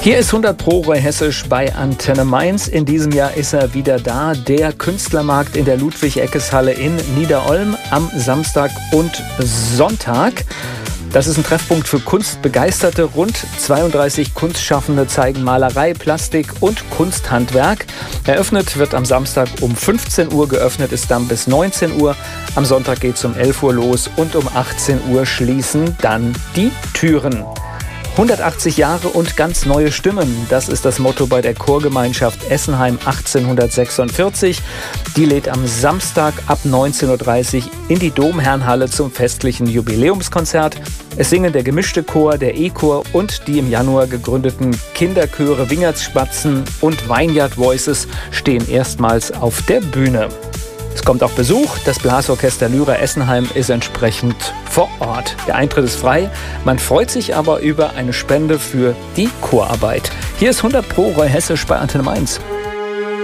Hier ist 100 Pro Roy Hessisch bei Antenne Mainz. In diesem Jahr ist er wieder da, der Künstlermarkt in der Ludwig-Eckes-Halle in Niederolm am Samstag und Sonntag. Das ist ein Treffpunkt für Kunstbegeisterte. Rund 32 Kunstschaffende zeigen Malerei, Plastik und Kunsthandwerk. Eröffnet wird am Samstag um 15 Uhr, geöffnet ist dann bis 19 Uhr. Am Sonntag geht es um 11 Uhr los und um 18 Uhr schließen dann die Türen. 180 Jahre und ganz neue Stimmen, das ist das Motto bei der Chorgemeinschaft Essenheim 1846. Die lädt am Samstag ab 19.30 Uhr in die Domherrenhalle zum festlichen Jubiläumskonzert. Es singen der gemischte Chor, der E-Chor und die im Januar gegründeten Kinderchöre Wingertspatzen und Vineyard Voices stehen erstmals auf der Bühne. Es kommt auch Besuch. Das Blasorchester Lyra Essenheim ist entsprechend vor Ort. Der Eintritt ist frei. Man freut sich aber über eine Spende für die Chorarbeit. Hier ist 100 Pro Roy Hessisch bei Antenne Mainz.